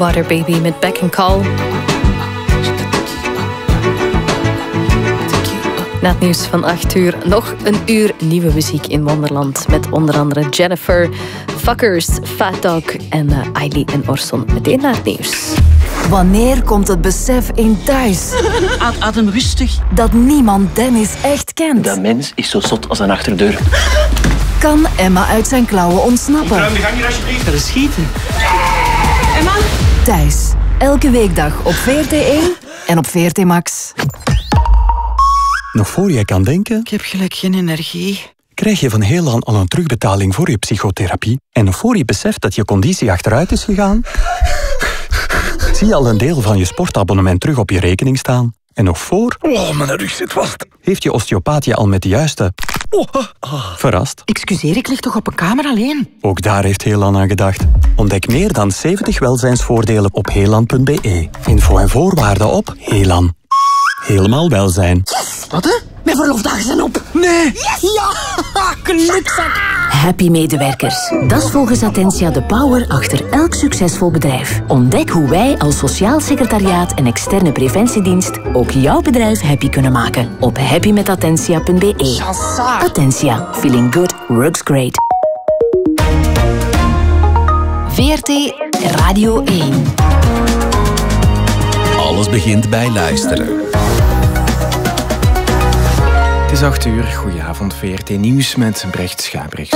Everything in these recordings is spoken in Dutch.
Water Baby met Back and Call. Na het nieuws van 8 uur nog een uur nieuwe muziek in Wonderland. Met onder andere Jennifer, Fuckers, Fat Dog en Ailey en Orson. Meteen naar het nieuws. Wanneer komt het besef in thuis? Adem rustig. Dat niemand Dennis echt kent. Dat mens is zo zot als een achterdeur. Kan Emma uit zijn klauwen ontsnappen? Ruim de gang hier alsjeblieft. Dat is schieten. Emma? Thuis. Elke weekdag op VRT1 en op VRT Max. Nog voor je kan denken, Ik heb gelijk geen energie. krijg je van Heelan al een terugbetaling voor je psychotherapie. En nog voor je beseft dat je conditie achteruit is gegaan, zie je al een deel van je sportabonnement terug op je rekening staan. En nog voor... Oh, mijn rug zit vast. Heeft je osteopaat je al met de juiste... verrast? Excuseer, ik lig toch op een kamer alleen? Ook daar heeft Heelan aan gedacht. Ontdek meer dan 70 welzijnsvoordelen op heelan.be. Info en voorwaarden op Heelan. Helemaal welzijn. Wat, hè? Mijn verlofdagen zijn op. Nee. Yes! Ja, gelukszak. Happy medewerkers. Dat is volgens Attentia de power achter elk succesvol bedrijf. Ontdek hoe wij als sociaal secretariaat en externe preventiedienst ook jouw bedrijf happy kunnen maken. Op happymetattentia.be. Attentia. Feeling good works great. VRT Radio 1. Alles begint bij luisteren. Het is 8 uur. Goedenavond, VRT Nieuws met Brecht Schabrichs.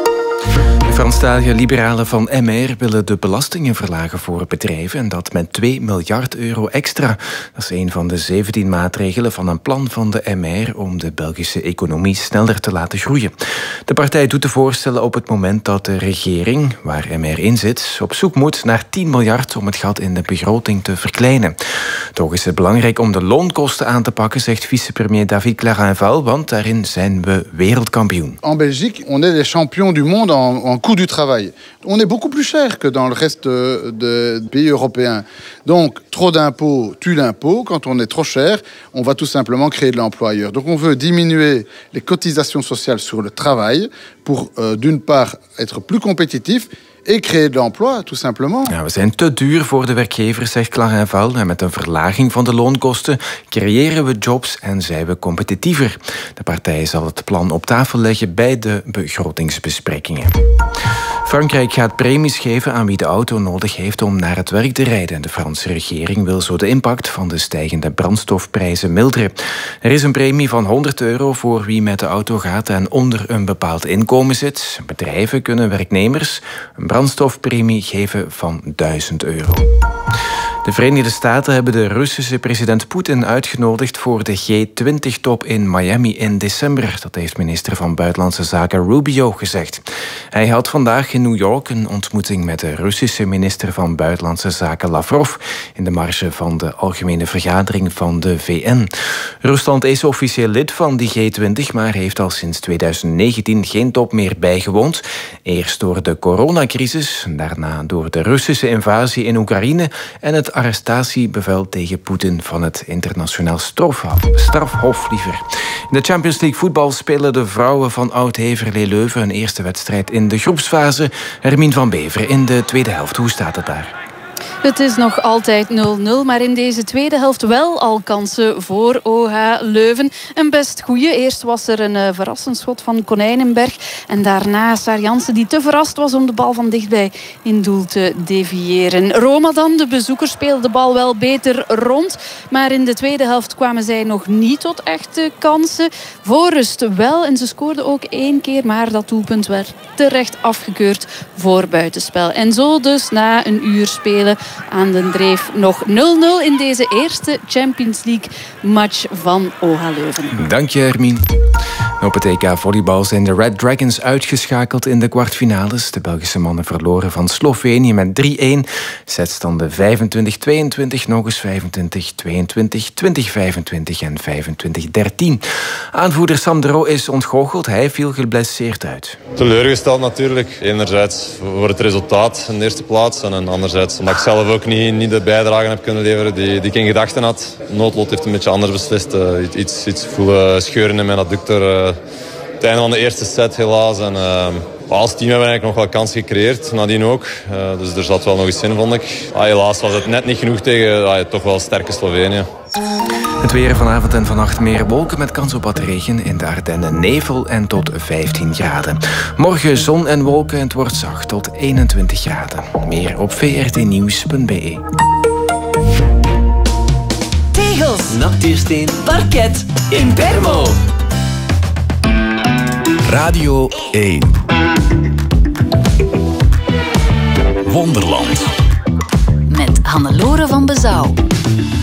De Franstalige liberalen van MR willen de belastingen verlagen voor bedrijven en dat met 2 miljard euro extra. Dat is een van de 17 maatregelen van een plan van de MR om de Belgische economie sneller te laten groeien. De partij doet de voorstellen op het moment dat de regering, waar MR in zit, op zoek moet naar 10 miljard om het gat in de begroting te verkleinen. Toch is het belangrijk om de loonkosten aan te pakken, zegt vicepremier David Clarinval, want daarin zijn we wereldkampioen. En Belgique, on est les champions du monde en coût du travail. On est beaucoup plus cher que dans le reste des pays européens. Donc, trop d'impôts tue l'impôt. Quand on est trop cher, on va tout simplement créer de l'emploi ailleurs. Donc, on veut diminuer les cotisations sociales sur le travail pour, d'une part, être plus compétitif et créer de l'emploi, tout simplement. Ja, we zijn te duur voor de werkgevers, zegt Clarinval. En met een verlaging van de loonkosten creëren we jobs en zijn we competitiever. De partij zal het plan op tafel leggen bij de begrotingsbesprekingen. Frankrijk gaat premies geven aan wie de auto nodig heeft om naar het werk te rijden. De Franse regering wil zo de impact van de stijgende brandstofprijzen milderen. Er is een premie van 100 euro voor wie met de auto gaat en onder een bepaald inkomen zit. Bedrijven kunnen werknemers een brandstofpremie geven van 1000 euro. De Verenigde Staten hebben de Russische president Poetin uitgenodigd voor de G20-top in Miami in december. Dat heeft minister van Buitenlandse Zaken Rubio gezegd. Hij had vandaag in New York een ontmoeting met de Russische minister van Buitenlandse Zaken Lavrov in de marge van de algemene vergadering van de VN. Rusland is officieel lid van die G20, maar heeft al sinds 2019 geen top meer bijgewoond. Eerst door de coronacrisis, daarna door de Russische invasie in Oekraïne en het arrestatiebevel tegen Poetin van het internationaal strafhof. In de Champions League voetbal spelen de vrouwen van Oud-Heverlee Leuven hun eerste wedstrijd in de groepsfase. Hermine van Beveren in de tweede helft. Hoe staat het daar? Het is nog altijd 0-0, maar in deze tweede helft wel al kansen voor OH Leuven. Een best goeie. Eerst was er een verrassend schot van Konijnenberg. En daarna Saar Jansen, die te verrast was om de bal van dichtbij in doel te deviëren. Roma dan, de bezoekers, speelden de bal wel beter rond. Maar in de tweede helft kwamen zij nog niet tot echte kansen. Voor rust wel. En ze scoorden ook 1 keer, maar dat doelpunt werd terecht afgekeurd voor buitenspel. En zo dus na een uur spelen aan de dreef nog 0-0 in deze eerste Champions League match van OH Leuven. Dank je, Hermine. Op het EK volleybal zijn de Red Dragons uitgeschakeld in de kwartfinales. De Belgische mannen verloren van Slovenië met 3-1. Setstanden 25-22, nog eens 25-22, 20-25 en 25-13. Aanvoerder Sam de Roo is ontgoocheld. Hij viel geblesseerd uit. Teleurgesteld natuurlijk. Enerzijds voor het resultaat in de eerste plaats. En anderzijds omdat ik zelf ook niet de bijdrage heb kunnen leveren die ik in gedachten had. Noodlot heeft een beetje anders beslist. Iets voelen scheuren in mijn adductor. Het einde van de eerste set helaas. En Als team hebben we eigenlijk nog wel kansen gecreëerd, nadien ook. Dus er zat wel nog eens in, vond ik. Helaas was het net niet genoeg tegen toch wel sterke Slovenië. Het weer vanavond en vannacht meer wolken met kans op wat regen. In de Ardennen nevel en tot 15 graden. Morgen zon en wolken en het wordt zacht tot 21 graden. Meer op vrtnieuws.be. Tegels, Natuursteen, parket, Impermo. Radio 1. Wonderland. Met Hannelore van Bezouw.